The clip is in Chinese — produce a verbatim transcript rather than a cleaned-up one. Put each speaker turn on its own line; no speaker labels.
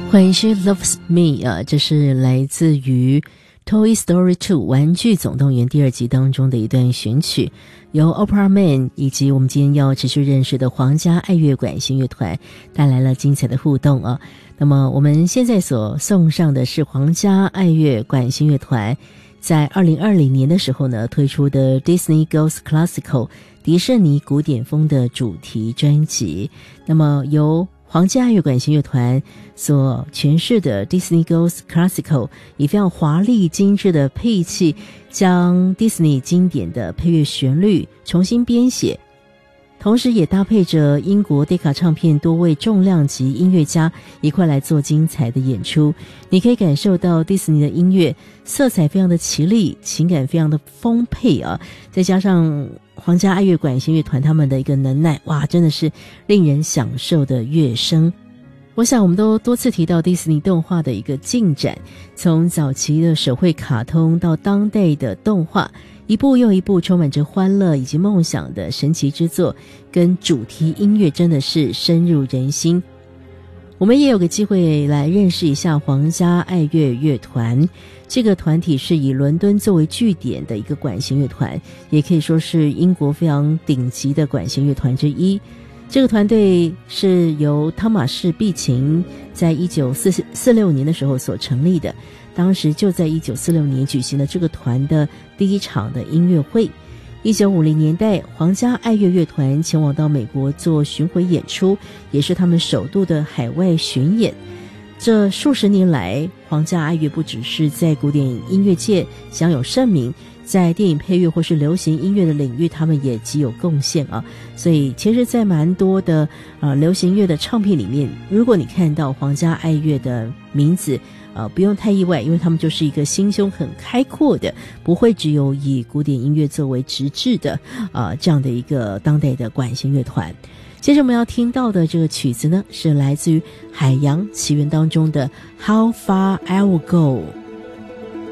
When She Loves Me 啊，这是来自于 Toy Story 二玩具总动员第二集当中的一段选曲，由 Opera Man 以及我们今天要持续认识的皇家爱乐管弦乐团带来了精彩的互动啊。那么我们现在所送上的是皇家爱乐管弦乐团在二零二零年的时候呢推出的 Disney Goes Classical 迪士尼古典风的主题专辑，那么由皇家爱乐管弦乐团所诠释的 Disney Goes Classical 以非常华丽精致的配器将 Disney 经典的配乐旋律重新编写，同时也搭配着英国 Decca 唱片多位重量级音乐家一块来做精彩的演出。你可以感受到 Disney 的音乐色彩非常的绮丽，情感非常的丰沛啊，再加上皇家爱乐管弦乐团他们的一个能耐，哇，真的是令人享受的乐声。我想我们都多次提到迪士尼动画的一个进展，从早期的手绘卡通到当代的动画，一部又一部充满着欢乐以及梦想的神奇之作跟主题音乐真的是深入人心。我们也有个机会来认识一下皇家爱乐乐团，这个团体是以伦敦作为据点的一个管弦乐团，也可以说是英国非常顶级的管弦乐团之一。这个团队是由汤马士·毕琴在一九四六年的时候所成立的，当时就在一九四六年举行了这个团的第一场的音乐会。一九五零年代，皇家爱乐乐团前往到美国做巡回演出，也是他们首度的海外巡演。这数十年来，皇家爱乐不只是在古典音乐界享有盛名，在电影配乐或是流行音乐的领域他们也极有贡献啊。所以其实在蛮多的呃流行乐的唱片里面，如果你看到皇家爱乐的名字，呃，不用太意外，因为他们就是一个心胸很开阔的，不会只有以古典音乐作为直至的呃这样的一个当代的管弦乐团。接着我们要听到的这个曲子呢，是来自于海洋奇缘当中的 How Far I Will Go。